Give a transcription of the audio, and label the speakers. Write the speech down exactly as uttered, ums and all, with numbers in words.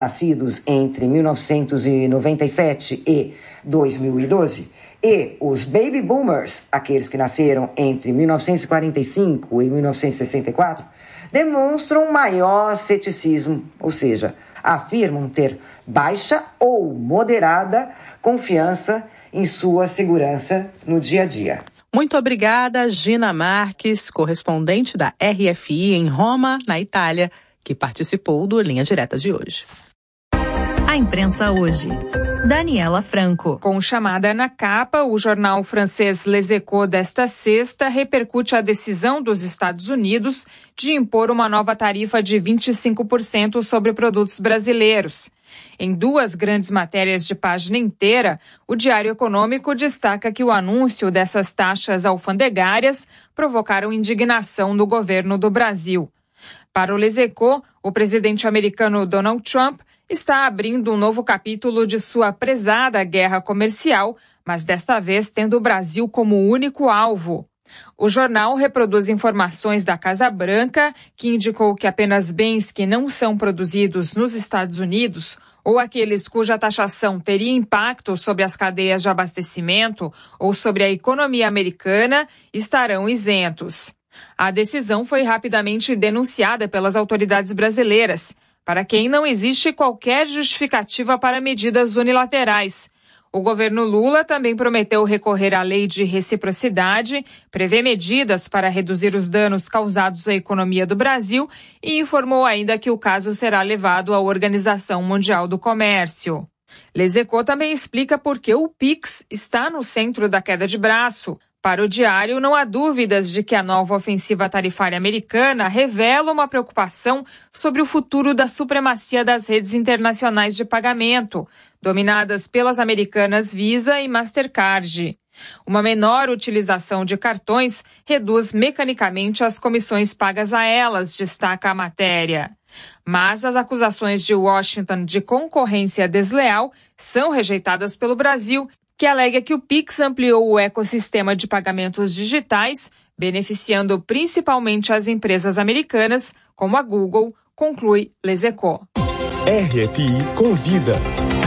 Speaker 1: nascidos entre mil novecentos e noventa e sete e dois mil e doze, e os baby boomers, aqueles que nasceram entre mil novecentos e quarenta e cinco e mil novecentos e sessenta e quatro, demonstram maior ceticismo, ou seja, afirmam ter baixa ou moderada confiança em sua segurança no dia a dia.
Speaker 2: Muito obrigada, Gina Marques, correspondente da R F I em Roma, na Itália, que participou do Linha Direta de hoje.
Speaker 3: A imprensa hoje. Daniela Franco.
Speaker 4: Com chamada na capa, o jornal francês Les Echos desta sexta repercute a decisão dos Estados Unidos de impor uma nova tarifa de vinte e cinco por cento sobre produtos brasileiros. Em duas grandes matérias de página inteira, o Diário Econômico destaca que o anúncio dessas taxas alfandegárias provocaram indignação no governo do Brasil. Para o Les Echos, o presidente americano Donald Trump está abrindo um novo capítulo de sua prezada guerra comercial, mas desta vez tendo o Brasil como único alvo. O jornal reproduz informações da Casa Branca, que indicou que apenas bens que não são produzidos nos Estados Unidos ou aqueles cuja taxação teria impacto sobre as cadeias de abastecimento ou sobre a economia americana estarão isentos. A decisão foi rapidamente denunciada pelas autoridades brasileiras, para quem não existe qualquer justificativa para medidas unilaterais. O governo Lula também prometeu recorrer à lei de reciprocidade, prever medidas para reduzir os danos causados à economia do Brasil e informou ainda que o caso será levado à Organização Mundial do Comércio. Les Echos também explica por que o Pix está no centro da queda de braço. Para o Diário, não há dúvidas de que a nova ofensiva tarifária americana revela uma preocupação sobre o futuro da supremacia das redes internacionais de pagamento, dominadas pelas americanas Visa e Mastercard. Uma menor utilização de cartões reduz mecanicamente as comissões pagas a elas, destaca a matéria. Mas as acusações de Washington de concorrência desleal são rejeitadas pelo Brasil, que alega que o Pix ampliou o ecossistema de pagamentos digitais, beneficiando principalmente as empresas americanas, como a Google, conclui Les Echos.
Speaker 5: R F I Convida.